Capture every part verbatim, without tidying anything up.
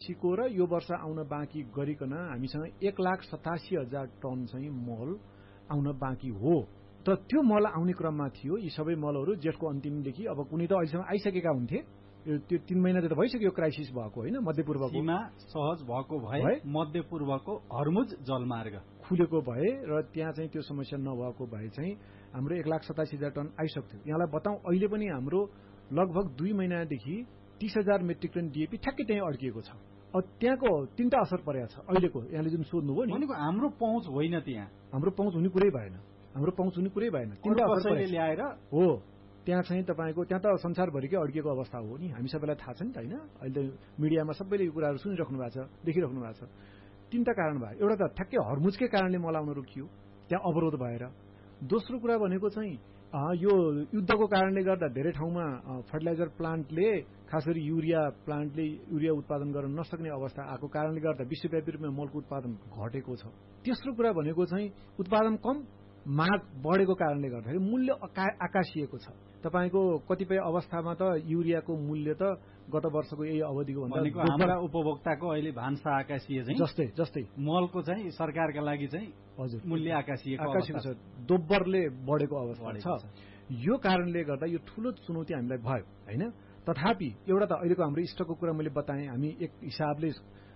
पछिको र यो वर्ष आउन बाँकी गरिकन हामीसँग एक लाख सतासी हजार टन चाहिँ मल आउन बाँकी हो। त त्यो मल आउने क्रममा थियो। यी सबै मलहरू जेठको अन्तिमदेखि अब कुनै त अहिलेसम्म आइसकेका हुन्थे। त्यो तीन महिना त भइसक्यो क्राइसिस भएको होइन, मध्यपूर्वको सीमा सहज भएको भए मध्यपूर्वको हर्मुज जलमार्ग खुलेको भए र त्यहाँ चाहिँ त्यो समस्या नभएको भए चाहिँ हाम्रो एक लाख सतासी हजार टन आइसक्थ्यो। यहाँलाई बताउँ अहिले पनि हाम्रो लगभग दुई महिनादेखि तीस हजार मेट्रिक टन डिएपी ठ्याक्कै त्यहीँ अड्किएको छ। अब त्यहाँको तीनटा असर परेको छ अहिलेको, यहाँले जुन सोध्नुभयो नि, भनेको हाम्रो पहुँच होइन, त्यहाँ हाम्रो पहुँच हुने कुरै भएन, हाम्रो पहुँच हुने कुरै भएन। तीनटा असर ल्याएर हो त्यहाँ चाहिँ तपाईँको त्यहाँ त संसारभरिकै अड्किएको अवस्था हो नि, हामी सबैलाई थाहा छ नि त होइन। अहिले मिडियामा सबैले यो कुराहरू सुनिराख्नु भएको छ, देखिराख्नु भएको छ। तीनटा कारण भयो। एउटा त ठ्याक्कै हर्मुजकै कारणले मल आउन रोकियो, त्यहाँ अवरोध भएर। दोस्रो कुरा भनेको चाहिँ यो युद्धको कारणले गर्दा धेरै ठाउँमा फर्टिलाइजर प्लान्टले, खास गरी युरिया प्लान्टले युरिया उत्पादन गर्न नसक्ने अवस्था आएको कारणले गर्दा विश्वव्यापी रूपमा मलको उत्पादन घटेको छ। तेस्रो कुरा भनेको चाहिँ उत्पादन कम, माग बढेको कारणले गर्दाखेरि मूल्य आकाशिएको छ। तपाईको कतिपय अवस्थामा त युरियाको मूल्य त गत वर्षको यही अवधिको भन्दा हाम्रा उपभोक्ताको अहिले भान्सा आकाशिए चाहिँ जस्तै जस्तै मलको चाहिँ सरकारका लागि चाहिँ हजुर मूल्य आकाशिएको आकाशिएको छ, दोब्बरले बढेको अवस्था छ। यो कारणले गर्दा यो ठूलो चुनौती हामीलाई भयो होइन। तथापि एउटा त अहिलेको हाम्रो स्टकको कुरा मैले बताएँ, हामी एक हिसाबले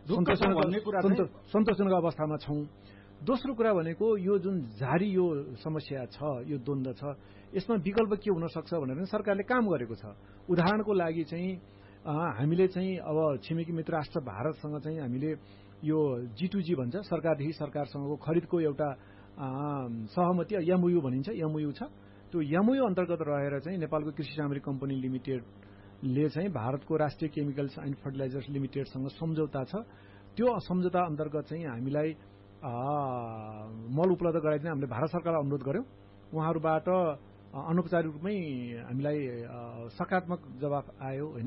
सन्तोषजनक अवस्थामा छौँ। दोस्रो कुरा भनेको यो जुन जारी यो समस्या छ, यो द्वन्द छ, यसमा विकल्प के हुन सक्छ भनेर सरकारले काम गरेको छ। उदाहरणको लागि चाहिँ हामीले चाहिँ अब छिमेकी मित्र राष्ट्र भारतसँग चाहिँ हामीले यो जी टू जी भन्छ, सरकारदेखि सरकारसँगको खरिदको एउटा सहमति एमओयू भनिन्छ, एमओयू छ। त्यो एमओयू अन्तर्गत रहेर चाहिँ नेपालको कृषि सामग्री कम्पनी लिमिटेडले चाहिँ भारतको राष्ट्रिय केमिकल्स एन्ड फर्टिलाइजर्स लिमिटेडसँग सम्झौता छ। त्यो सम्झौता अन्तर्गत चाहिँ हामीलाई मल उपलब्ध गराइदिन हामीले भारत सरकारलाई अनुरोध गर्यौं। उहाँहरूबाट अनौपचारिक रूपमै हामीलाई सकारात्मक जवाफ आयो होइन।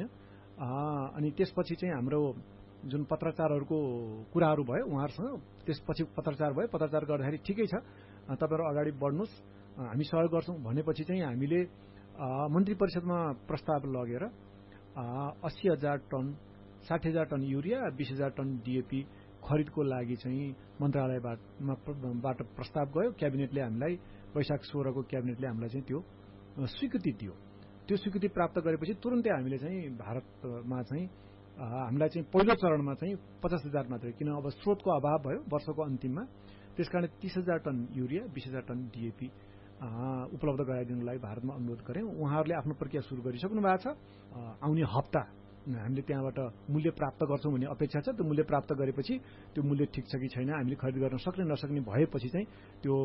अनि त्यसपछि चाहिँ हाम्रो जुन पत्रचारहरूको कुराहरू भयो उहाँहरूसँग, त्यसपछि पत्रचार भयो। पत्रचार गर्दाखेरि ठिकै छ, तपाईँहरू अगाडि बढ्नुहोस्, हामी सहयोग गर्छौँ भनेपछि चाहिँ हामीले मन्त्री परिषदमा प्रस्ताव लगेर अस्सी हजार टन, साठी हजार टन युरिया, बीस हजार टन डिएपी खरिदको लागि चाहिँ मन्त्रालयबाट प्रस्ताव गयो। क्याबिनेटले हामीलाई वैशाख सोह्रको क्याबिनेटले हामीलाई चाहिँ त्यो स्वीकृति दियो। त्यो स्वीकृति प्राप्त गरेपछि तुरन्तै हामीले चाहिँ भारतमा चाहिँ हामीलाई चाहिँ पहिलो चरणमा चाहिँ पचास हजार मात्रै, किन अब स्रोतको अभाव भयो वर्षको अन्तिममा, त्यसकारण तीस हजार टन युरिया, बीस हजार टन डिएपी उपलब्ध गराइदिनुलाई भारतमा अनुरोध गऱ्यौँ। उहाँहरूले आफ्नो प्रक्रिया सुरु गरिसक्नु भएको छ। आउने हप्ता हामीले त्यहाँबाट मूल्य प्राप्त गर्छौँ भन्ने अपेक्षा छ। त्यो मूल्य प्राप्त गरेपछि त्यो मूल्य ठिक छ कि छैन, हामीले खरिद गर्न सक्ने नसक्ने भएपछि चाहिँ त्यो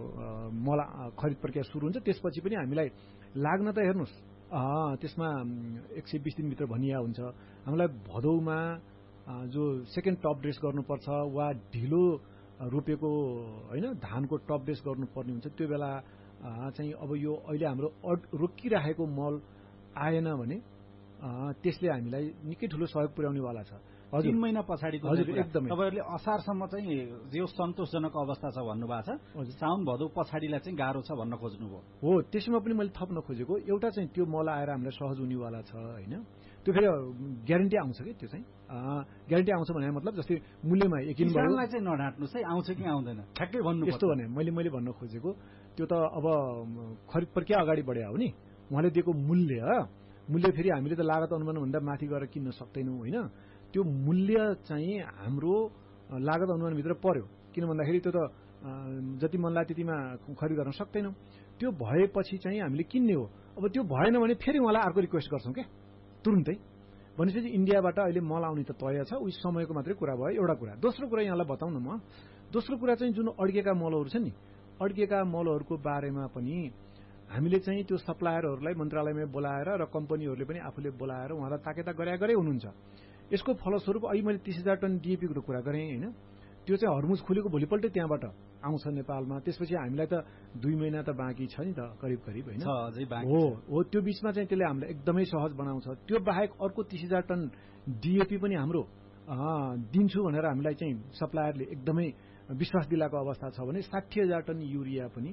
मल खरिद प्रक्रिया सुरु हुन्छ। त्यसपछि पनि हामीलाई लाग्न त हेर्नुहोस् त्यसमा एक सय बीस दिनभित्र भनिया हुन्छ। हामीलाई भदौमा जो सेकेन्ड टप ड्रेस गर्नुपर्छ वा ढिलो रोपेको होइन धानको टप ड्रेस गर्नुपर्ने हुन्छ, त्यो बेला चाहिँ अब यो अहिले हाम्रो रोकिराखेको मल आएन भने त्यसले हामीलाई निकै ठूलो सहयोग पुर्याउनेवाला छ। हजुर तीन महिना पछाडिको हजुर एकदमै तपाईहरुले असारसम्म चाहिँ जो सन्तोषजनक अवस्था छ भन्नुभएको छ, साउन भदौ पछाडिलाई चाहिँ गाह्रो छ भन्न खोज्नुभयो हो। त्यसमा पनि मैले थप्न खोजेको एउटा चाहिँ त्यो मल आएर हामीलाई सहज हुनेवाला छ होइन। त्यो फेरि ग्यारेन्टी आउँछ कि त्यो चाहिँ ग्यारेन्टी आउँछ भने मतलब जस्तै मूल्यमा यकिन भयो। किसानलाई चाहिँ नढाट्नुस् है, आउँछ कि आउँदैन ठ्याक्कै भन्नु यस्तो भने मैले मैले भन्न खोजेको त्यो त अब खरिद प्रक्रिया अगाडि बढ्या हो नि। उहाँले दिएको मूल्य मूल्य फेरि हामीले त लागत अनुमान भन्दा माथि गएर किन्न सक्दैनौँ होइन। त्यो मूल्य चाहिँ हाम्रो लागत अनुमानभित्र पर्यो, किन भन्दाखेरि त्यो त जति मन लाग्यो त्यतिमा खरिद गर्न सक्दैनौँ। त्यो भएपछि चाहिँ हामीले किन्ने हो। अब त्यो भएन भने फेरि उहाँलाई अर्को रिक्वेस्ट गर्छौँ क्या तुरुन्तै। भनेपछि इन्डियाबाट अहिले मल आउने त तय छ, उही समयको मात्रै कुरा भयो एउटा कुरा। दोस्रो कुरा यहाँलाई बताउन म दोस्रो कुरा चाहिँ जुन अड्किएका मलहरू छन् नि, अड्किएका मलहरूको बारेमा पनि हामीले चाहिँ त्यो सप्लायरहरूलाई मन्त्रालयमा बोलाएर र कम्पनीहरूले पनि आफूले बोलाएर उहाँलाई ताकेता गरे गरे हुनुहुन्छ। यसको फलस्वरूप अहिले मैले तीस हजार टन डिएपीको कुरा गरेँ होइन। त्यो चाहिँ हर्मुज खुलेको भोलिपल्टै त्यहाँबाट आउँछ नेपालमा। त्यसपछि हामीलाई त दुई महिना त बाँकी छ नि त करिब करिब होइन। हो हो त्यो बिचमा चाहिँ त्यसले हामीलाई एकदमै सहज बनाउँछ। त्यो बाहेक अर्को तीस हजार टन डिएपी पनि हाम्रो दिन्छु भनेर हामीलाई चाहिँ सप्लायरले एकदमै विश्वास दिलाएको अवस्था छ भने साठी हजार टन युरिया पनि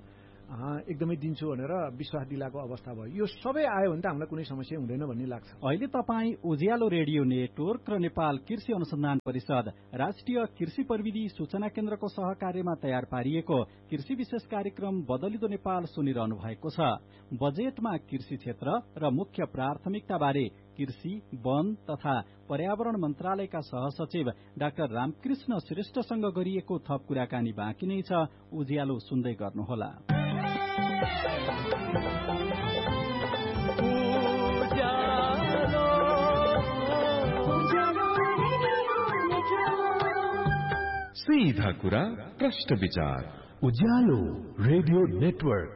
एकदमै दिन्छु भनेर विश्वास दिलाएको अवस्था भयो। यो सबै आयो भने त हामीलाई कुनै समस्या हुँदैन भन्ने लाग्छ। अहिले तपाईँ उज्यालो रेडियो नेटवर्क र नेपाल कृषि अनुसन्धान परिषद राष्ट्रिय कृषि प्रविधि सूचना केन्द्रको सहकार्यमा तयार पारिएको कृषि विशेष कार्यक्रम बदलिदो नेपाल सुनिरहनु भएको छ। बजेटमा कृषि क्षेत्र र मुख्य प्राथमिकता बारे कृषि, वन तथा पर्यावरण मन्त्रालयका सहसचिव डाक्टर रामकृष्ण श्रेष्ठसँग गरिएको थप कुराकानी बाँकी नै छ। उज्यालो सुन्दै गर्नुहोला। सीधा कुरा प्रश्न विचार उज्यालो रेडियो नेटवर्क।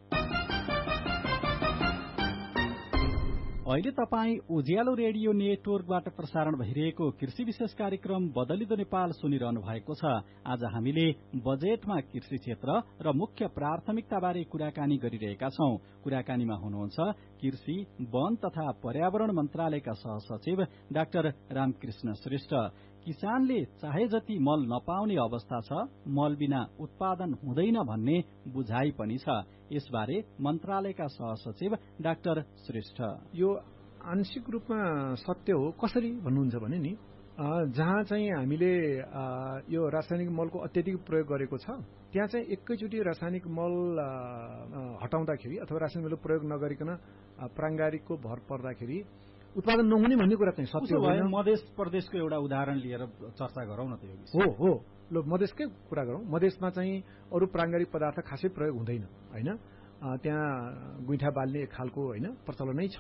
अहिले तपाईँ उज्यालो रेडियो नेटवर्कबाट प्रसारण भइरहेको कृषि विशेष कार्यक्रम बदलिदो नेपाल सुनिरहनु भएको छ। आज हामीले बजेटमा कृषि क्षेत्र र मुख्य प्राथमिकता बारे कुराकानी गरिरहेका छौं। कुराकानीमा हुनुहुन्छ कृषि, वन तथा पर्यावरण मन्त्रालयका सहसचिव डाक्टर रामकृष्ण श्रेष्ठ। किसानले चाहे जति मल नपाउने अवस्था छ, मल बिना उत्पादन हुँदैन भन्ने बुझाइ पनि छ। यसबारे मन्त्रालयका सहसचिव डाक्टर श्रेष्ठ। यो आंशिक रूपमा सत्य हो। कसरी भन्नुहुन्छ भने नि, जहाँ चाहिँ हामीले यो रासायनिक मलको अत्यधिक प्रयोग गरेको छ, त्यहाँ चाहिँ एकैचोटि रासायनिक मल हटाउँदाखेरि अथवा रासायनिक मल प्रयोग नगरिकन प्राङ्गारिकको भर पर्दाखेरि उत्पादन नहुने भन्ने कुरा चाहिँ सत्य हो। मध्य प्रदेशको एउटा उदाहरण लिएर चर्चा गरौँ न त। यो हो हो ल मधेसकै कुरा गरौँ। मधेसमा चाहिँ अरू प्राङ्गारिक पदार्थ खासै प्रयोग हुँदैन होइन। त्यहाँ गुइठा बाल्ने एक खालको होइन प्रचलनै छ।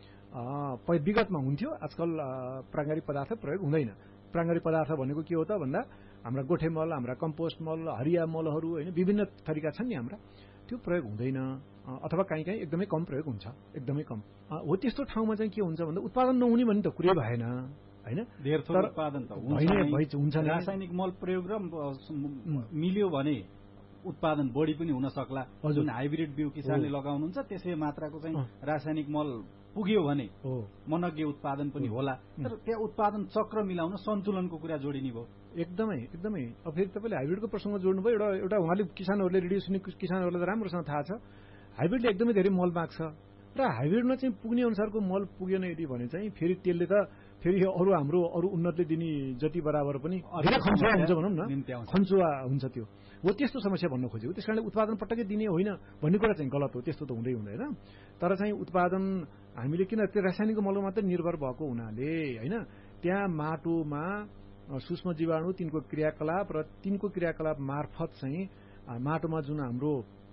विगतमा हुन्थ्यो, आजकल प्राङ्गारिक पदार्थ प्रयोग हुँदैन। प्राङ्गारिक पदार्थ भनेको के हो त भन्दा हाम्रा गोठे मल, हाम्रा कम्पोस्ट मल, हरिया मलहरू होइन विभिन्न थरीका छन् नि हाम्रा, त्यो प्रयोग हुँदैन अथवा काहीँ काहीँ एकदमै कम प्रयोग हुन्छ, एकदमै कम हो। त्यस्तो ठाउँमा चाहिँ के हुन्छ भन्दा उत्पादन नहुने भन्ने त कुरै भएन होइन। धेर थोर उत्पादन त हुन्छ। रासायनिक मल प्रयोग र मिल्यो भने उत्पादन बढी पनि हुन सक्ला। जुन हाइब्रिड बिउ किसानले लगाउनुहुन्छ त्यसै मात्राको चाहिँ रासायनिक मल पुग्यो भने मनज्ञ उत्पादन पनि होला। तर त्यहाँ उत्पादन चक्र मिलाउन सन्तुलनको कुरा जोडिने भयो। एकदमै एकदमै। अब फेरि तपाईँले हाइब्रिडको प्रसङ्ग जोड्नुभयो। एउटा एउटा उहाँले किसानहरूले रेडियो सुने किसानहरूलाई त राम्रोसँग थाहा छ, हाइब्रिडले एकदमै धेरै मल माग्छ र हाइब्रिडमा चाहिँ पुग्ने अनुसारको मल पुगेन यदि भने चाहिँ फेरि त्यसले त फेरि अरू हाम्रो अरू उन्नतले दिने जति बराबर पनि धेरै खन्चुवा हुन्छ भनौँ न, खन्चुवा हुन्छ। त्यो हो त्यस्तो समस्या भन्न खोजेको। त्यस कारणले उत्पादन पटक्कै दिने होइन भन्ने कुरा चाहिँ गलत हो। त्यस्तो त हुँदै हुँदैन। तर चाहिँ उत्पादन हामीले किन त्यो रासायनिक मलमा मात्रै निर्भर भएको हुनाले होइन, त्यहाँ माटोमा सूक्ष्म जीवाणु तिनको क्रियाकलाप र तिनको क्रियाकलाप मार्फत चाहिँ माटोमा जुन हाम्रो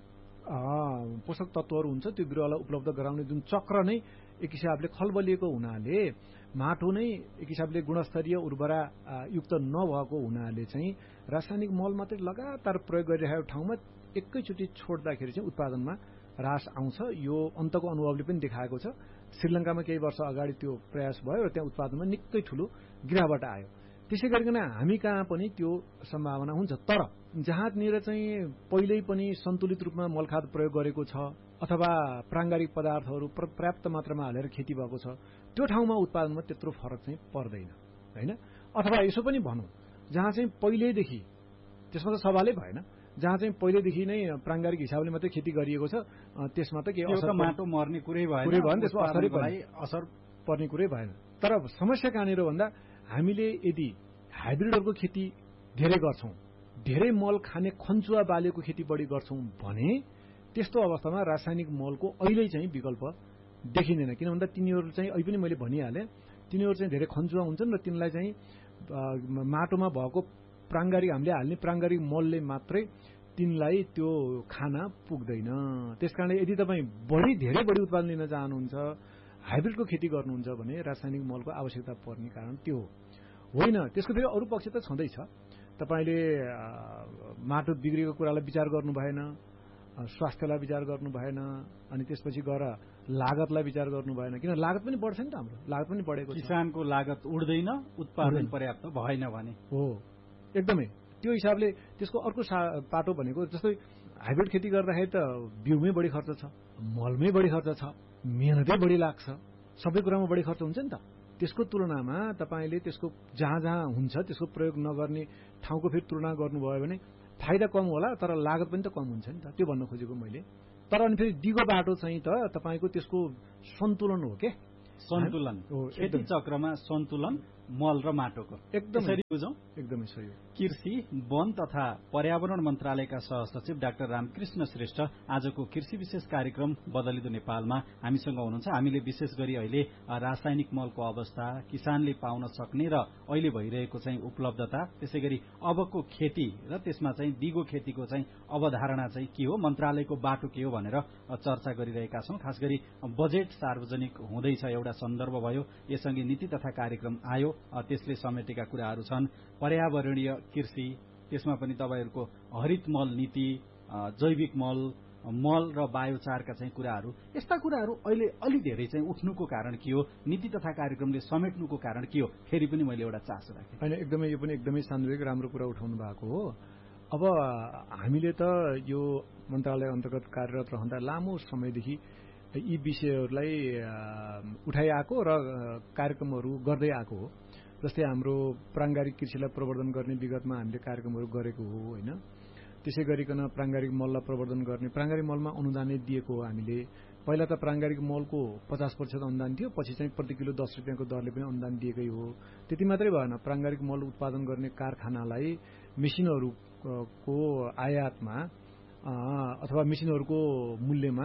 पोषक तत्त्वहरू हुन्छ त्यो बिरुवालाई उपलब्ध गराउने जुन चक्र नै एक हिसाबले खलबलिएको हुनाले, माटो नै एक हिसाबले गुणस्तरीय उर्वरा युक्त नभएको हुनाले चाहिँ रासायनिक मल मात्रै लगातार प्रयोग गरिरहेको ठाउँमा एकैचोटि छोड्दाखेरि चाहिँ उत्पादनमा ह्रास आउँछ। यो अन्तको अनुभवले पनि देखाएको छ। श्रीलङ्कामा केही वर्ष अगाडि त्यो प्रयास भयो र त्यहाँ उत्पादनमा निकै ठुलो गिरावट आयो। त्यसै गरिकन हामी कहाँ पनि त्यो सम्भावना हुन्छ। तर जहाँनिर चाहिँ पहिल्यै पनि सन्तुलित रूपमा मलखाद प्रयोग गरेको छ अथवा प्राङ्गारिक पदार्थहरू पर्याप्त मात्रामा हालेर खेती भएको छ, त्यो ठाउँमा उत्पादनमा त्यत्रो फरक चाहिँ पर्दैन होइन। अथवा यसो पनि भनौँ, जहाँ चाहिँ पहिल्यैदेखि, त्यसमा त सवालै भएन, जहाँ चाहिँ पहिल्यैदेखि नै प्राङ्गारिक हिसाबले मात्रै खेती गरिएको छ त्यसमा त के असर माटो मर्ने कुरै भएन, कुरै भएन, त्यसमा असरै असर पर्ने कुरै भएन। तर समस्या कहाँनिर भन्दा हामीले यदि हाइब्रिडहरूको खेती धेरै गर्छौँ, धेरै मल खाने खन्चुवा बालेको खेती बढी गर्छौँ भने त्यस्तो अवस्थामा रासायनिक मलको अहिले चाहिँ विकल्प देखिँदैन। किन भन्दा तिनीहरू चाहिँ अहिले पनि मैले भनिहालेँ, तिनीहरू चाहिँ धेरै खन्चुवा हुन्छन् र तिनलाई चाहिँ माटोमा भएको प्राङ्गारिक हामीले हाल्ने प्राङ्गारिक मलले मात्रै तिनलाई त्यो खाना पुग्दैन। त्यस कारणले यदि तपाईँ बढी धेरै बढी उत्पादन लिन चाहनुहुन्छ, हाइब्रिडको खेती गर्नुहुन्छ भने रासायनिक मलको आवश्यकता पर्ने कारण त्यो होइन। त्यसको फेरि अरू पक्ष त छँदैछ। तपाईँले माटो बिग्रेको कुरालाई विचार गर्नु भएन, स्वास्थ्यलाई विचार गर्नु भएन, अनि त्यसपछि गएर लागतलाई विचार गर्नु भएन। किन लागत पनि बढ्छ नि त, हाम्रो लागत पनि बढेको छ। किसानको लागत उड्दैन, उत्पादन पर्याप्त भएन भने हो एकदमै। त्यो हिसाबले त्यसको अर्को पाटो भनेको जस्तै हाइब्रिड खेती गर्दाखेरि त बिउमै बढी खर्च छ, मलमै बढी खर्च छ, मेहनतै बढी लाग्छ, सबै कुरामा बढी खर्च हुन्छ नि त। त्यसको तुलनामा तपाईँले त्यसको जहाँ जहाँ हुन्छ त्यसको प्रयोग नगर्ने ठाउँको फेरि तुलना गर्नुभयो भने फाइदा कम होला तर लागत पनि त कम हुन्छ नि त, त्यो भन्न खोजेको मैले। तर अनि फेरि दिगो बाटो चाहिँ त तपाईँको त्यसको सन्तुलन हो के, सन्तुलन खेती चक्रमा सन्तुलन मल र माटोको एकदमै बुझौं। एकदमै सही हो। कृषि वन तथा पर्यावरण मन्त्रालयका सहसचिव डाक्टर रामकृष्ण श्रेष्ठ आजको कृषि विशेष कार्यक्रम बदलिदो नेपालमा हामीसँग हुनुहुन्छ। हामीले विशेष गरी अहिले रासायनिक मलको अवस्था, किसानले पाउन सक्ने र अहिले भइरहेको चाहिँ उपलब्धता, त्यसै गरी अबको खेती र त्यसमा चाहिँ दिगो खेतीको चाहिँ अवधारणा चाहिँ के हो, मन्त्रालयको बाटो के हो भनेर चर्चा गरिरहेका छौं। खास गरी बजेट सार्वजनिक हुँदैछ एउटा सन्दर्भ भयो, यससँगै नीति तथा कार्यक्रम आयो, त्यसले समेटेका कुराहरू छन्। पर्यावरणीय कृषि, त्यसमा पनि तपाईहरूको हरित मल नीति, जैविक मल, मल र बायोचारका चाहिँ कुराहरू, यस्ता कुराहरू अहिले अलि धेरै चाहिँ उठ्नुको कारण के हो, नीति तथा कार्यक्रमले समेट्नुको कारण के हो, फेरि पनि मैले एउटा चासो राखेँ। होइन, एकदमै यो पनि एकदमै सान्दर्भिक राम्रो कुरा उठाउनु भएको हो। अब हामीले त यो मन्त्रालय अन्तर्गत कार्यरत रहँदा लामो समयदेखि यी विषयहरूलाई उठाइआएको र कार्यक्रमहरू गर्दै आएको हो। जस्तै हाम्रो प्राङ्गारिक कृषिलाई प्रवर्धन गर्ने विगतमा हामीले कार्यक्रमहरू गरेको हो होइन। त्यसै गरिकन प्राङ्गारिक मललाई प्रवर्धन गर्ने, प्राङ्गारिक मलमा अनुदानै दिएको हो हामीले। पहिला त प्राङ्गारिक मलको पचास प्रतिशत अनुदान थियो, पछि चाहिँ प्रति किलो दस रुपियाँको दरले पनि अनुदान दिएकै हो। त्यति मात्रै भएन, प्राङ्गारिक मल उत्पादन गर्ने कारखानालाई मेसिनहरूको आयातमा अथवा मेसिनहरूको मूल्यमा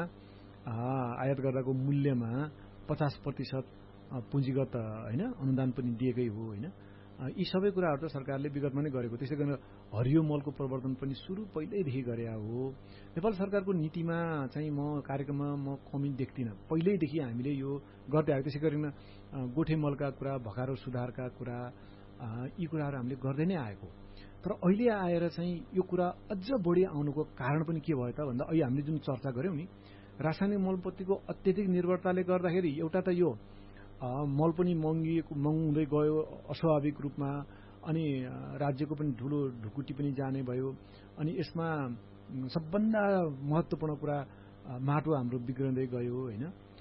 आयात गर्दाको मूल्यमा पचास प्रतिशत पुँजीगत होइन अनुदान पनि दिएकै हो होइन। यी सबै कुराहरू त सरकारले विगतमा नै गरेको। त्यसै गरी हरियो मलको प्रवर्धन पनि सुरु पहिल्यैदेखि गरे हो। नेपाल सरकारको नीतिमा चाहिँ म कार्यक्रममा म कमी देख्दिनँ, पहिल्यैदेखि हामीले यो गर्दै आएको। त्यसै गरी गोठे मलका कुरा, भकारो सुधारका कुरा, यी कुराहरू हामीले गर्दै नै आएको। तर अहिले आएर चाहिँ यो कुरा अझ बढी आउनुको कारण पनि के भयो त भन्दा, अहिले हामीले जुन चर्चा गऱ्यौँ नि, रासायनिक मलप्रतिको अत्यधिक निर्भरताले गर्दाखेरि एउटा त यो मल पनि महँगिएको महँगो हुँदै गयो अस्वाभाविक रूपमा, अनि राज्यको पनि ठुलो ढुकुटी पनि जाने भयो। अनि यसमा सबभन्दा महत्त्वपूर्ण कुरा माटो हाम्रो बिग्रँदै गयो होइन।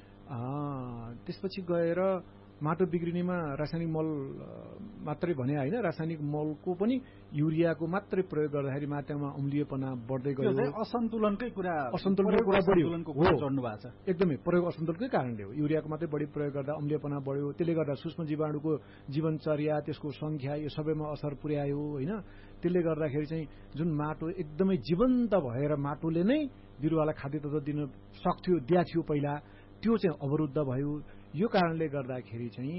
त्यसपछि गएर माटो बिग्रिनेमा रासायनिक मल मात्रै भने होइन, रासायनिक मलको पनि युरियाको मात्रै प्रयोग गर्दाखेरि माटामा अम्लीयपना बढ्दै गयो। असन्तुलनकै कुरा असन्तुलनको कुरा बढ्यो चढ्नु भएको छ। एकदमै प्रयोग असन्तुलनकै कारणले हो। युरियाको मात्रै बढी प्रयोग गर्दा अम्लीयपना बढ्यो, त्यसले गर्दा सूक्ष्म जीवाणुको जीवनचर्या, त्यसको संख्या, यो सबैमा असर पुर्यायो होइन। त्यसले गर्दाखेरि चाहिँ जुन माटो एकदमै जीवन्त भएर माटोले नै बिरुवालाई खाद्य तत्त्व दिन सक्थ्यो, दिया थियो पहिला, त्यो चाहिँ अवरुद्ध भयो। यो कारणले गर्दाखेरि चाहिँ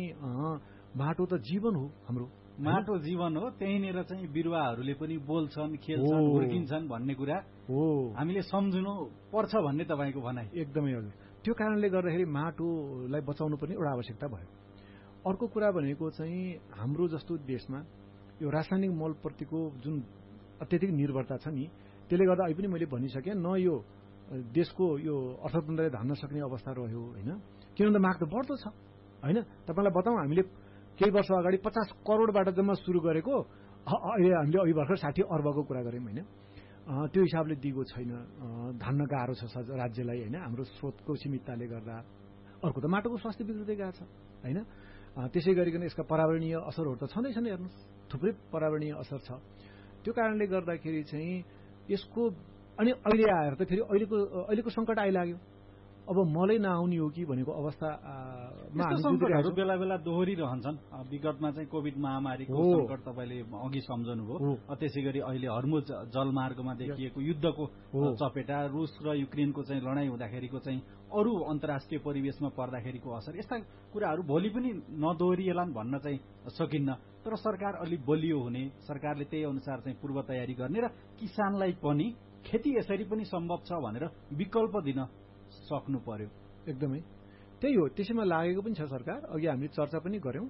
माटो त जीवन हो हाम्रो, माटो जीवन हो, त्यहीँनिर चाहिँ बिरुवाहरूले पनि बोल्छन्, खेल्छन्, हुर्किन्छन् भन्ने कुरा हो, हामीले सम्झनु पर्छ भन्ने तपाईँको भनाइ। एकदमै हजुर। त्यो कारणले गर्दाखेरि माटोलाई बचाउनु पनि एउटा आवश्यकता भयो। अर्को कुरा भनेको चाहिँ हाम्रो जस्तो देशमा यो रासायनिक मलप्रतिको जुन अत्यधिक निर्भरता छ नि, त्यसले गर्दा अहिले पनि मैले भनिसकेँ, न यो देशको यो अर्थतन्त्रले धान्न सक्ने अवस्था रह्यो होइन। किनभने माग त बढ्दो छ होइन। तपाईँलाई बताउँ, हामीले केही वर्ष अगाडि पचास करोडबाट जम्मा सुरु गरेको, अहिले हामीले अहिले भर्खर साठी अर्बको कुरा गऱ्यौँ होइन। त्यो हिसाबले दिगो छैन, धान्न गाह्रो छ राज्यलाई होइन, हाम्रो स्रोतको सीमितताले गर्दा। अर्को त माटोको स्वास्थ्य बिग्रिँदै गएको छ होइन। त्यसै गरिकन यसका पर्यावरणीय असरहरू त छँदैछन्, हेर्नुहोस् थुप्रै पर्यावरणीय असर छ। त्यो कारणले गर्दाखेरि चाहिँ यसको अनि अहिले आएर त फेरि अहिलेको अहिलेको सङ्कट आइलाग्यो। अब मलै नआउने हो कि भनेको अवस्थामा सङ्कटहरू बेला बेला दोहोरिरहन्छन्। विगतमा चाहिँ कोभिड महामारीको सङ्कट तपाईँले अघि सम्झनुभयो, त्यसै गरी अहिले हर्मुज जलमार्गमा देखिएको युद्धको चपेटा, रुस र युक्रेनको चाहिँ लडाईँ हुँदाखेरिको चाहिँ अरू अन्तर्राष्ट्रिय परिवेशमा पर्दाखेरिको असर, यस्ता कुराहरू भोलि पनि नदोहोरिएलान् भन्न चाहिँ सकिन्न। तर सरकार अलि बलियो हुने, सरकारले त्यही अनुसार चाहिँ पूर्व तयारी गर्ने र किसानलाई पनि खेती यसरी पनि सम्भव छ भनेर विकल्प दिन सक्नु पर्यो। एकदमै त्यही हो, त्यसैमा लागेको पनि छ सरकार। अघि हामीले चर्चा पनि गऱ्यौँ।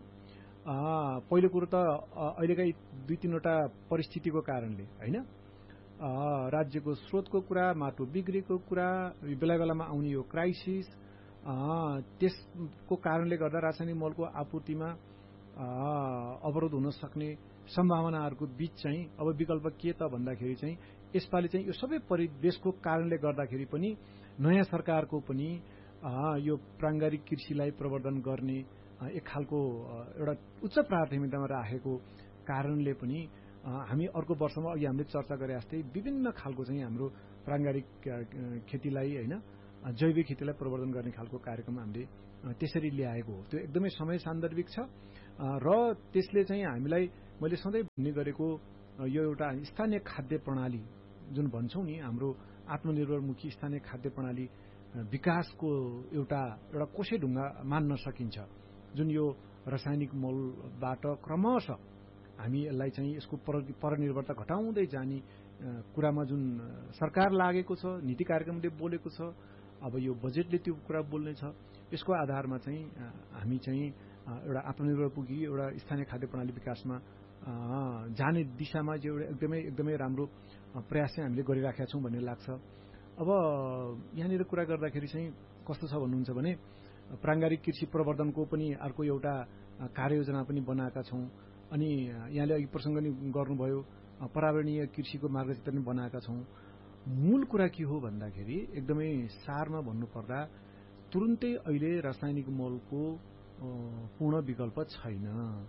पहिलो कुरो त अहिलेका दुई तिनवटा परिस्थितिको कारणले होइन, राज्यको स्रोतको कुरा, माटो बिग्रेको कुरा, बेला बेलामा आउने यो क्राइसिस, त्यसको कारणले गर्दा रासायनिक मलको आपूर्तिमा अवरोध हुन सक्ने सम्भावनाहरूको बीच चाहिँ अब विकल्प के त भन्दाखेरि चाहिँ यसपालि चाहिँ यो सबै परिवेशको कारणले गर्दाखेरि पनि नयाँ सरकारको पनि यो प्राङ्गारिक कृषिलाई प्रवर्धन गर्ने एक खालको एउटा उच्च प्राथमिकतामा राखेको कारणले पनि हामी अर्को वर्षमा अघि हामीले चर्चा गरे जस्तै विभिन्न खालको चाहिँ हाम्रो प्राङ्गारिक खेतीलाई होइन जैविक खेतीलाई प्रवर्धन गर्ने खालको कार्यक्रम हामीले त्यसरी ल्याएको हो। त्यो एकदमै समय सान्दर्भिक छ र त्यसले चाहिँ हामीलाई मैले सधैँ भन्ने गरेको यो एउटा स्थानीय खाद्य प्रणाली जुन भन्छौँ नि हाम्रो आत्मनिर्भरमुखी स्थानीय खाद्य प्रणाली विकासको एउटा एउटा कोसै ढुङ्गा मान्न सकिन्छ, जुन यो रासायनिक मलबाट क्रमशः हामी यसलाई चाहिँ यसको परनिर्भरता घटाउँदै जाने कुरामा जुन सरकार लागेको छ, नीति कार्यक्रमले बोलेको छ, अब यो बजेटले त्यो कुरा बोल्ने छ। यसको आधारमा चाहिँ हामी चाहिँ एउटा आत्मनिर्भरमुखी एउटा स्थानीय खाद्य प्रणाली विकासमा जाने दिशामा जो एउटा एकदमै एकदमै राम्रो प्रयास चाहिँ हामीले गरिराखेका छौँ भन्ने लाग्छ। अब यहाँनिर कुरा गर्दाखेरि चाहिँ कस्तो छ भन्नुहुन्छ भने प्राङ्गारिक कृषि प्रवर्धनको पनि अर्को एउटा कार्ययोजना पनि बनाएका छौँ। अनि यहाँले अघि प्रसङ्ग नि गर्नुभयो पर्यावरणीय कृषिको मार्गचित्र पनि बनाएका छौँ। मूल कुरा के हो भन्दाखेरि एकदमै सारमा भन्नुपर्दा तुरुन्तै अहिले रासायनिक मलको पूर्ण विकल्प छैन।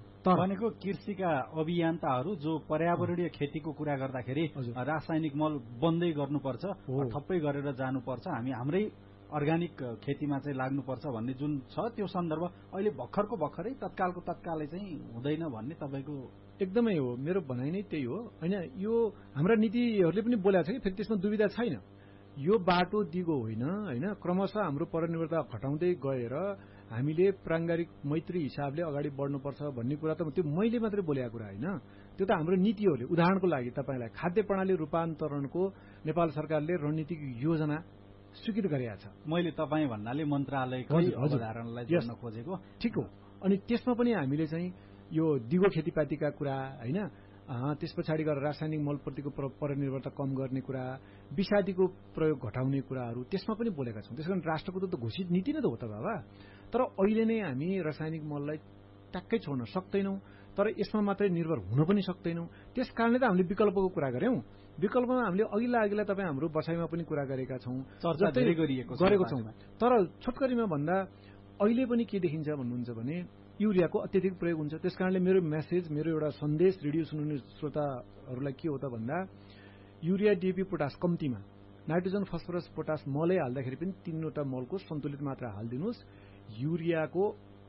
भनेको कृषिका अभियन्ताहरू जो पर्यावरणीय खेतीको कुरा गर्दाखेरि रासायनिक मल बन्दै गर्नुपर्छ, थप्पै गरेर जानुपर्छ, हामी हाम्रै अर्ग्यानिक खेतीमा चाहिँ लाग्नुपर्छ भन्ने जुन छ त्यो सन्दर्भ अहिले भर्खरको भर्खरै तत्कालको तत्कालै चाहिँ हुँदैन भन्ने तपाईँको एकदमै हो। मेरो भनाइ नै त्यही हो होइन। यो हाम्रा नीतिहरूले पनि बोलेको छ कि फेरि त्यसमा दुविधा छैन। यो बाटो दिगो होइन होइन क्रमशः हाम्रो परनिर्भरता घटाउँदै गएर हामीले प्राङ्गारिक मैत्री हिसाबले अगाडि बढ्नुपर्छ भन्ने कुरा त त्यो मैले मात्रै बोलेको कुरा होइन, त्यो त हाम्रो नीतिहरूले। उदाहरणको लागि तपाईँलाई खाद्य प्रणाली रूपान्तरणको नेपाल सरकारले रणनीतिक योजना स्वीकृत गरेका छ। मैले तपाईँ भन्नाले मन्त्रालयको अवधारणालाई जोड्न खोजेको ठिक हो। अनि त्यसमा पनि हामीले चाहिँ यो दिगो खेतीपातीका कुरा होइन, त्यस पछाडि गएर रासायनिक मलप्रतिको परनिर्भरता कम गर्ने कुरा, विषादीको प्रयोग घटाउने कुराहरू त्यसमा पनि बोलेका छौँ। त्यसकारण राष्ट्रको त घोषित नीति नै त हो त बाबा। तर अहिले नै हामी रासायनिक मललाई ट्याक्कै छोड्न सक्दैनौँ, तर यसमा मात्रै निर्भर हुन पनि सक्दैनौँ। त्यस कारणले त हामीले विकल्पको कुरा गऱ्यौँ। विकल्पमा हामीले अघिल्ला अघिल्ला तपाईँ हाम्रो बसाइमा पनि कुरा गरेका छौँ, चर्चा गरेको छौँ। तर छोटकरीमा भन्दा अहिले पनि के देखिन्छ भन्नुहुन्छ भने युरियाको अत्यधिक प्रयोग हुन्छ। त्यस कारणले मेरो मेसेज, मेरो एउटा सन्देश रेडियो सुन्ने श्रोताहरूलाई के हो त भन्दा युरिया, डिएपी, पोटास कम्तीमा, नाइट्रोजन, फस्फरस, पोटास मलै हाल्दाखेरि पनि तीनवटा मलको सन्तुलित मात्रा हालिदिनुहोस्। युरियाको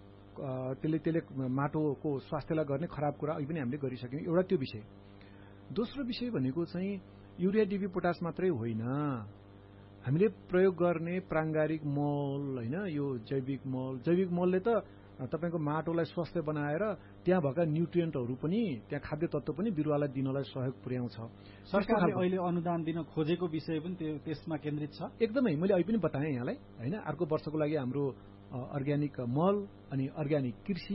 त्यसले त्यसले माटोको स्वास्थ्यलाई गर्ने खराब कुरा अहिले पनि हामीले गरिसक्यौँ। एउटा त्यो विषय। दोस्रो विषय भनेको चाहिँ युरिया, डिएपी, पोटास मात्रै होइन, हामीले प्रयोग गर्ने प्राङ्गारिक मल होइन, यो जैविक मल। जैविक मलले त तपाईँको माटोलाई स्वस्थ बनाएर त्यहाँ भएका न्युट्रिएन्टहरू पनि, त्यहाँ खाद्य तत्त्व पनि बिरुवालाई दिनलाई सहयोग पुर्याउँछ। सरकारले अहिले अनुदान दिन खोजेको विषय पनि त्यसमा केन्द्रित छ। एकदमै मैले अहिले पनि बताएँ यहाँलाई होइन। अर्को वर्षको लागि हाम्रो अर्ग्यानिक मल अनि अर्ग्यानिक कृषि,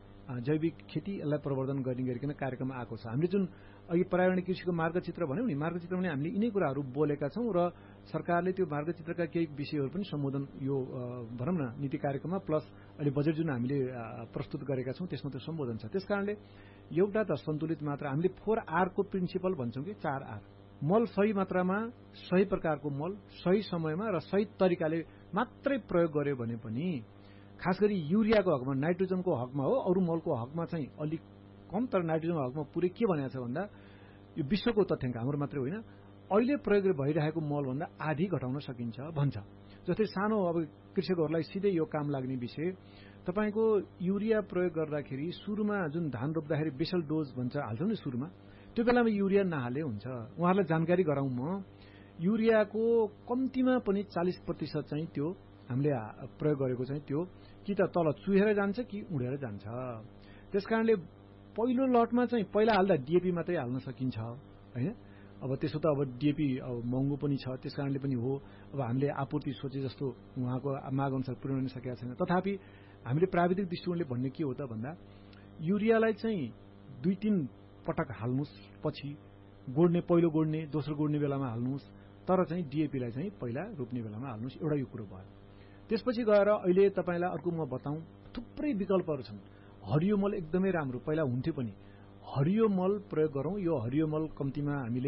जैविक खेती यसलाई प्रवर्धन गर्ने गरिकन कार्यक्रम आएको छ। हामीले जुन अघि पर्यावरणीय कृषिको मार्गचित्र भन्यौँ नि, मार्गचित्रमा पनि हामीले यिनै कुराहरू बोलेका छौँ र सरकारले त्यो मार्गचित्रका केही विषयहरू पनि सम्बोधन यो भनौँ न नीति कार्यक्रममा प्लस अहिले बजेट जुन हामीले प्रस्तुत गरेका छौँ त्यसमा त्यो सम्बोधन छ। त्यस कारणले एउटा त सन्तुलित मात्रा, हामीले फोर आरको प्रिन्सिपल भन्छौँ कि चार आर, मल सही मात्रामा, सही प्रकारको मल, सही समयमा र सही तरिकाले मात्रै प्रयोग गर्यो भने पनि, खास गरी युरियाको हकमा, नाइट्रोजनको हकमा हो, अरू मलको हकमा चाहिँ अलिक कम, तर नाइट्रोजनको हकमा पुरै के भनेको छ भन्दा यो विश्वको तथ्याङ्क हाम्रो मात्रै होइन, अहिले प्रयोग भइरहेको मलभन्दा आधी घटाउन सकिन्छ भन्छ। जस्तै सानो अब कृषकहरूलाई सिधै यो काम लाग्ने विषय, तपाईँको युरिया प्रयोग गर्दाखेरि सुरुमा जुन धान रोप्दाखेरि बेसल डोज भन्छ हाल्छौँ नि सुरुमा, त्यो बेलामा युरिया नहाले हुन्छ। उहाँहरूलाई जानकारी गराउँ म, युरियाको कम्तीमा पनि चालिस प्रतिशत चाहिँ त्यो हामीले प्रयोग गरेको चाहिँ त्यो कि त तल चुहेर जान्छ कि उडेर जान्छ। त्यस कारणले पहिलो लटमा चाहिँ पहिला हाल्दा डिएपी मात्रै हाल्न सकिन्छ होइन। अब त्यसो त अब डिएपी अब महँगो पनि छ, त्यस कारणले पनि हो अब हामीले आपूर्ति सोचे जस्तो उहाँको माग अनुसार पुर्याउन सकेका छैन। तथापि हामीले प्राविधिक दृष्टिकोणले भन्ने के हो त भन्दा युरियालाई चाहिँ दुई तीन पटक हाल्नुहोस्, पछि गोड्ने, पहिलो गोड्ने दोस्रो गोड्ने बेलामा हाल्नुहोस्, तर चाहिँ डिएपीलाई चाहिँ पहिला रोप्ने बेलामा हाल्नुहोस्। एउटा यो कुरो भयो। त्यसपछि गएर अहिले तपाईँलाई अर्को म बताउँ, थुप्रै विकल्पहरू छन्। हरियो मल एकदमै राम्रो, पहिला हुन्थ्यो पनि, हरियो मल प्रयोग गरौँ। यो हरियो मल कम्तीमा हामीले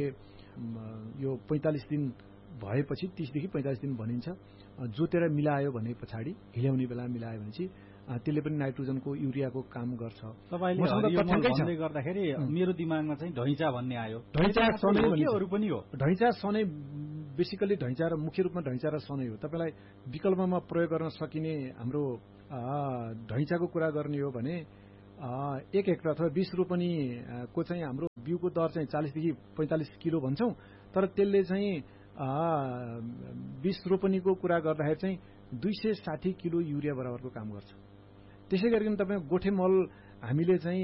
यो पैँतालिस दिन भएपछि, तीसदेखि पैँतालिस दिन भनिन्छ, जोतेर मिलायो भने पछाडि हिल्याउने बेला मिलायो भने चाहिँ त्यसले पनि नाइट्रोजनको युरियाको काम गर्छ। भन्दै गर्दाखेरि मेरो दिमागमा चाहिँ ढैँचा भन्ने आयो। ढैँचा सनै अरू पनि हो। ढैँचा सनै बेसिकली ढैँचा र मुख्य रूपमा ढैँचा र सनै हो। तपाईँलाई विकल्पमा प्रयोग गर्न सकिने हाम्रो ढैँचाको कुरा गर्ने हो भने एक हेक्टर अथवा बीस रोपनीको चाहिँ हाम्रो बिउको दर चाहिँ चालिसदेखि पैंतालिस किलो भन्छौँ। तर त्यसले चाहिँ बीस रोपनीको कुरा गर्दाखेरि चाहिँ दुई सय साठी किलो युरिया बराबरको काम गर्छ। त्यसै गरिकन तपाईँ गोठे मल हामीले चाहिँ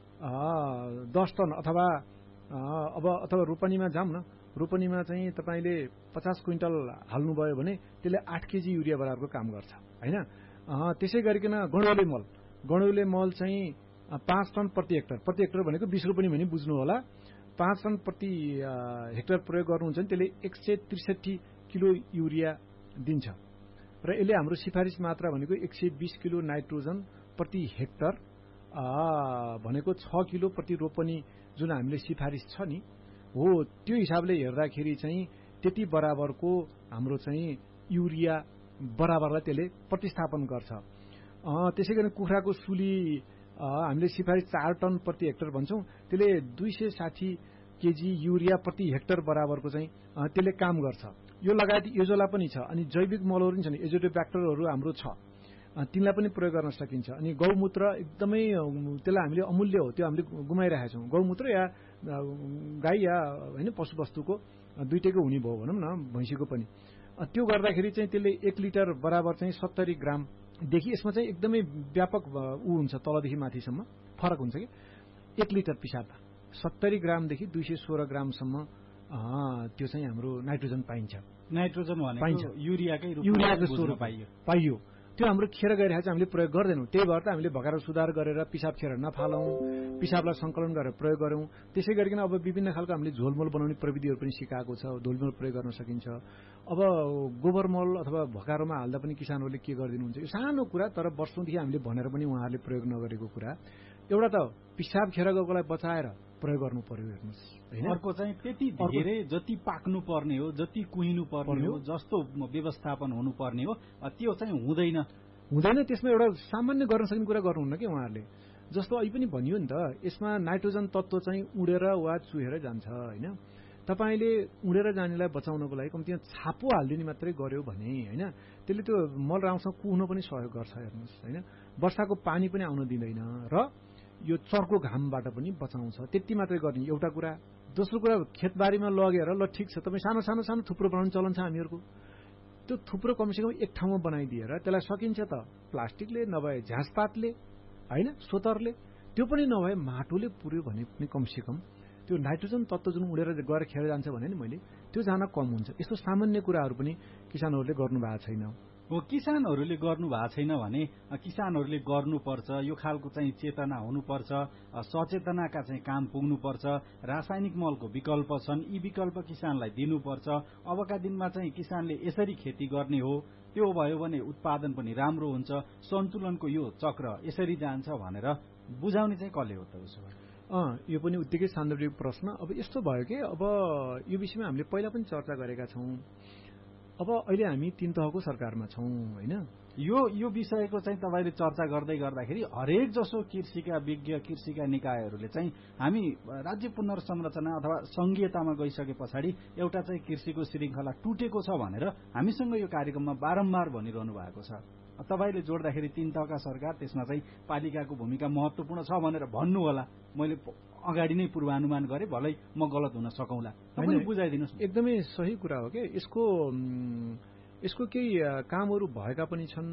दस टन अथवा अब अथवा रोपनीमा जाऊँ न, रोपनीमा चाहिँ तपाईँले पचास क्विन्टल हाल्नुभयो भने त्यसले आठ केजी युरिया बराबरको काम गर्छ होइन। त्यसै गरिकन गणौले मल गणौले मल चाहिँ पाँच टन प्रति हेक्टर प्रति हेक्टर भनेको बीस रोपनी भने बुझ्नु होला। पाँच टन प्रति हेक्टर प्रयोग गर्नुहुन्छ भने त्यसले एक सय त्रिसठी किलो युरिया दिन्छ र यसले हाम्रो सिफारिस मात्रा भनेको एक सय बीस किलो नाइट्रोजन प्रति हेक्टर भनेको छ किलो प्रति रोपनी जुन हामीले सिफारिस छ नि हो, त्यो हिसाबले हेर्दाखेरि चाहिँ त्यति बराबरको हाम्रो चाहिँ युरिया बराबरलाई त्यसले प्रतिस्थापन गर्छ। त्यसै गरी कुखुराको सुली हामीले सिफारिस चार टन प्रति हेक्टर भन्छौँ, त्यसले दुई सय साठी केजी युरिया प्रति हेक्टर बराबरको चाहिँ त्यसले काम गर्छ। यो लगायत एजोला पनि छ अनि जैविक मलहरू पनि छन्, एजोडोब्याक्टरहरू हाम्रो छ, तिनलाई पनि प्रयोग गर्न सकिन्छ। अनि गौमूत्र एकदमै त्यसलाई हामीले अमूल्य हो, त्यो हामीले गुमाइरहेका छौँ। गौमूत्र या गाई या होइन पशुवस्तुको दुइटैको हुने भयो भनौँ न, भैँसीको पनि। त्यो गर्दाखेरि चाहिँ त्यसले एक लिटर बराबर चाहिँ सत्तरी ग्रामदेखि यसमा चाहिँ एकदमै व्यापक ऊ हुन्छ, तलदेखि माथिसम्म फरक हुन्छ कि एक लिटर पिसाबमा सत्तरी ग्रामदेखि दुई सय सोह्र ग्रामसम्म त्यो चाहिँ हाम्रो नाइट्रोजन पाइन्छ। नाइट्रोजन पाइन्छ युरियाकै युरियाको स्वरूप पाइयो पाइयो त्यो हाम्रो खेर गइरहेको चाहिँ हामीले प्रयोग गर्दैनौँ। त्यही भएर त हामीले भगाएर सुधार गरेर पिसाब खेर नफालौँ, पिसाबलाई सङ्कलन गरेर प्रयोग गरौँ। त्यसै गरिकन अब विभिन्न खालको हामीले झोलमल बनाउने प्रविधिहरू पनि सिकाएको छ, झोलमल प्रयोग गर्न सकिन्छ। अब गोबर मल अथवा भकारोमा हाल्दा पनि किसानहरूले के गरिदिनुहुन्छ, यो सानो कुरा तर वर्षौँदेखि हामीले भनेर पनि उहाँहरूले प्रयोग नगरेको कुरा। एउटा त पिसाब खेर गएकोलाई बचाएर प्रयोग गर्नु पर्यो हेर्नुहोस् हैन। अर्को चाहिँ त्यति धेरै जति पाक्नु पर्ने हो, जति कुहिनु पर्ने हो, जस्तो व्यवस्थापन हुनुपर्ने हो त्यो चाहिँ हुँदैन हुँदैन त्यसमा एउटा सामान्य गर्न सक्ने कुरा गर्नुहुन्न कि उहाँहरूले। जस्तो अहिले पनि भनियो नि त, यसमा नाइट्रोजन तत्त्व चाहिँ उडेर वा चुहेर जान्छ हैन। तपाईँले उडेर जानेलाई बचाउनको लागि कम्तीमा छापो हालिदिने मात्रै गर्यो भने हैन, त्यसले त्यो मल राउँसँग कुह्न पनि सहयोग गर्छ हेर्नुहोस् हैन। वर्षाको पानी पनि आउन दिँदैन र यो चर्को घामबाट पनि बचाउँछ। त्यति मात्रै गर्ने एउटा कुरा। दोस्रो कुरा, खेतबारीमा लगेर ल ठिक छ तपाईँ सानो सानो सानो थुप्रो बनाउने चलन छ हामीहरूको, त्यो थुप्रो कमसेकम एक ठाउँमा बनाइदिएर त्यसलाई सकिन्छ त प्लास्टिकले नभए झाँसपातले होइन, सोतरले, त्यो पनि नभए माटोले पुर्यो भने पनि कमसेकम त्यो नाइट्रोजन तत्त्व जुन उडेर गएर खेर जान्छ भने नि मैले त्यो जान कम हुन्छ। यस्तो सामान्य कुराहरू पनि किसानहरूले गर्नु भएको छैन। हो किसानहरूले गर्नु भएको छैन भने किसानहरूले गर्नुपर्छ। यो खालको चाहिँ चेतना हुनुपर्छ, सचेतनाका चाहिँ काम पुग्नुपर्छ। रासायनिक मलको विकल्प छन्, यी विकल्प किसानलाई दिनुपर्छ। अबका दिनमा चाहिँ किसानले यसरी खेती गर्ने हो, त्यो भयो भने उत्पादन पनि राम्रो हुन्छ, सन्तुलनको यो चक्र यसरी जान्छ भनेर बुझाउने चाहिँ कसले हो त उसो भए? अँ यो पनि उत्तिकै सान्दर्भिक प्रश्न। अब यस्तो भयो कि अब यो विषयमा हामीले पहिला पनि चर्चा गरेका छौँ। अब अहिले हामी तीन तहको सरकारमा छौँ होइन। यो यो विषयको चाहिँ तपाईँले चर्चा गर्दै गर्दाखेरि हरेक जसो कृषिका विज्ञ कृषिका निकायहरूले चाहिँ हामी राज्य पुनर्संरचना अथवा संघीयतामा गइसके पछाडि एउटा चाहिँ कृषिको श्रृङ्खला टुटेको छ भनेर हामीसँग यो कार्यक्रममा बारम्बार भनिरहनु भएको छ। तपाईँले जोड्दाखेरि तीन तहका सरकार, त्यसमा चाहिँ पालिकाको भूमिका महत्वपूर्ण छ भनेर भन्नु होला। मैले अगाडि नै पूर्वानुमान गरेँ, भलै म गलत हुन सकौँला, तपाईले बुझाइदिनुहोस्। एकदमै सही कुरा हो कि यसको यसको केही कामहरू भएका पनि छन्।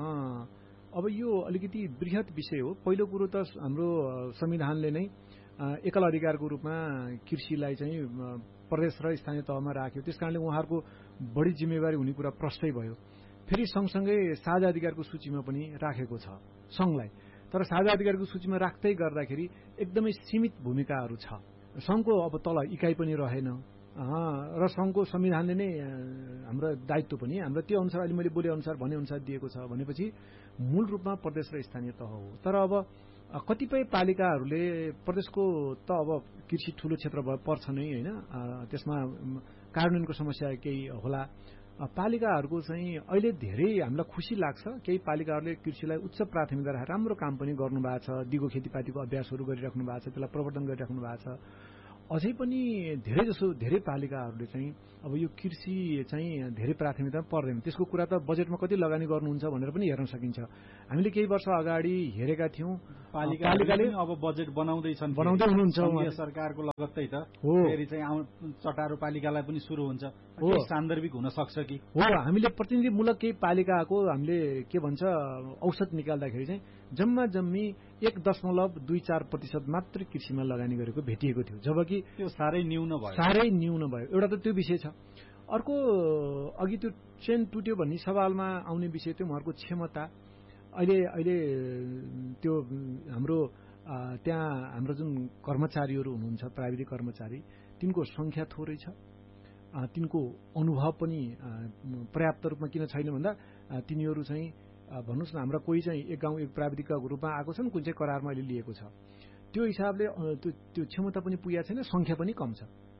अब यो अलिकति बृहत विषय हो। पहिलो कुरो त हाम्रो संविधानले नै एकल अधिकारको रूपमा कृषिलाई चाहिँ प्रदेश र स्थानीय तहमा राख्यो। त्यसकारणले उहाँहरूको बढी जिम्मेवारी हुने कुरा प्रष्टै भयो। फेरि सँगसँगै साझा अधिकारको सूचीमा पनि राखेको छ संघलाई। तर साझा अधिकारको सूचीमा राख्दै गर्दाखेरि एकदमै सीमित भूमिकाहरू छ। संघको अब तल इकाइ पनि रहेन र संघको संविधानले नै हाम्रो दायित्व पनि हाम्रो त्यो अनुसार अहिले मैले बोले अनुसार भने अनुसार दिएको छ भनेपछि मूल रूपमा प्रदेश र स्थानीय तह हो। तर अब कतिपय पालिकाहरूले प्रदेशको त अब कृषि ठूलो क्षेत्र पर्छ नै होइन, त्यसमा कार्यान्वयनको समस्या केही होला। पालिकाहरूको चाहिँ अहिले धेरै हामीलाई खुसी लाग्छ। केही पालिकाहरूले कृषिलाई उच्च प्राथमिकता राखेर राम्रो काम पनि गर्नुभएको छ, दिगो खेतीपातीको अभ्यासहरू गरिराख्नु भएको छ, त्यसलाई प्रवर्धन गरिराख्नु भएको छ। अझै पनि धेरै जसो धेरै पालिकाहरूले चाहिँ अब यो कृषि चाहिँ धेरै प्राथमिकता पर्दैन, त्यसको कुरा त बजेटमा कति लगानी गर्नुहुन्छ भनेर पनि हेर्न सकिन्छ। हामीले केही वर्ष अगाडि हेरेका थियौँ पालिकाले अब बजेट बनाउँदैछन्, बनाउँदै हुनुहुन्छ सरकारको लगत्तै त हो। फेरि चाहिँ चटारो पालिकालाई पनि सुरु हुन्छ, सान्दर्भिक हुन सक्छ कि हो। हामीले प्रतिनिधिमूलक केही पालिकाको हामीले के भन्छ औसत निकाल्दाखेरि चाहिँ जम्मा जम्मी एक दशमलव दुई चार प्रतिशत मात्रै कृषिमा लगानी गरेको भेटिएको थियो, जबकि त्यो साह्रै न्यून भयो साह्रै न्यून भयो। एउटा त त्यो विषय छ। अर्को अघि त्यो चेन टुट्यो भन्ने सवालमा आउने विषय त्यो उहाँहरूको क्षमता। अहिले अहिले त्यो हाम्रो त्यहाँ हाम्रो जुन कर्मचारीहरू हुनुहुन्छ प्राविधिक कर्मचारी, तिनको सङ्ख्या थोरै छ, तिनको अनुभव पनि पर्याप्त रूपमा किन छैन भन्दा तिनीहरू चाहिँ भन्नुहोस् न हाम्रा कोही चाहिँ एक गाउँ एक प्राविधिकका रूपमा आएको छन्, कुन चाहिँ करारमा अहिले लिएको छ। त्यो हिसाबले त्यो त्यो क्षमता पनि पुगेको छैन, सङ्ख्या पनि कम छ।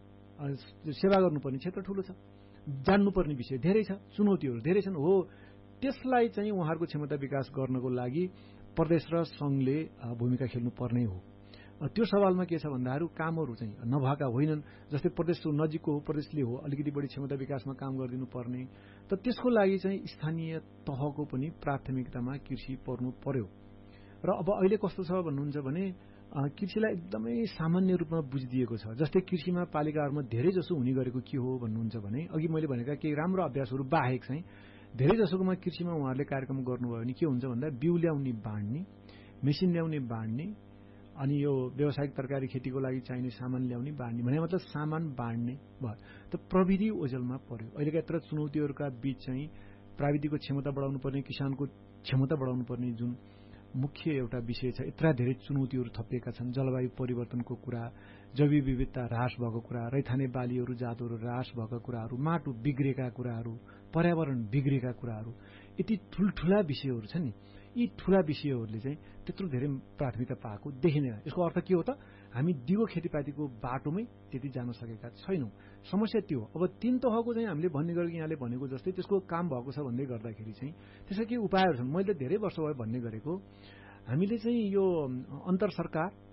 सेवा गर्नुपर्ने क्षेत्र ठुलो छ, जान्नुपर्ने विषय धेरै छ, चुनौतीहरू धेरै छन्। हो, त्यसलाई चाहिँ उहाँहरूको क्षमता विकास गर्नको लागि प्रदेश र सङ्घले भूमिका खेल्नुपर्ने हो। त्यो सवालमा के छ भन्दाखेरि कामहरू चाहिँ नभएका होइनन्। जस्तै प्रदेश नजिकको हो, प्रदेशले हो अलिकति बढी क्षमता विकासमा काम गरिदिनु पर्ने, त त्यसको लागि चाहिँ स्थानीय तहको पनि प्राथमिकतामा कृषि पर्नु पर्यो। र अब अहिले कस्तो छ भन्नुहुन्छ भने कृषिलाई एकदमै सामान्य रूपमा बुझिदिएको छ। जस्तै कृषिमा पालिकाहरूमा धेरै जसो हुने गरेको के हो भन्नुहुन्छ भने अघि मैले भनेका केही राम्रो अभ्यासहरू बाहेक चाहिँ धेरै जसोकोमा कृषिमा उहाँहरूले कार्यक्रम गर्नुभयो भने के हुन्छ भन्दा बिउ ल्याउने बाँड्ने, मेसिन ल्याउने बाँड्ने, अनि यो व्यावसायिक तरकारी खेतीको लागि चाहिने सामान ल्याउने बाँड्ने भने मतलब सामान बाँड्ने भयो। त प्रविधि ओझेलमा पर्यो। अहिलेका यत्र चुनौतीहरूका बीच चाहिँ प्राविधिकको क्षमता बढाउनु पर्ने, किसानको क्षमता बढाउनु पर्ने जुन मुख्य एउटा विषय छ, यत्र धेरै चुनौतीहरू थपिएका छन्। जलवायु परिवर्तनको कुरा, जैविक विविधता ह्रास भएको कुरा, रैथाने बालीहरू जातहरू ह्रास भएका कुराहरू, माटो बिग्रेका कुराहरू, पर्यावरण बिग्रेका कुराहरू, यति ठुल्ठुला विषयहरू छन् नि। यी ठुला विषयहरूले चाहिँ त्यत्रो धेरै प्राथमिकता पाएको देखिँदैन। यसको अर्थ के हो त, हामी दिगो खेतीपातीको बाटोमै त्यति जान सकेका छैनौँ। समस्या त्यो हो। अब तीन तहको चाहिँ हामीले भन्ने गरेको यहाँले भनेको जस्तै त्यसको काम भएको छ भन्दै गर्दाखेरि चाहिँ त्यसका केही उपायहरू छन्। मैले धेरै वर्ष भयो भन्ने गरेको हामीले चाहिँ यो अन्तर सरकार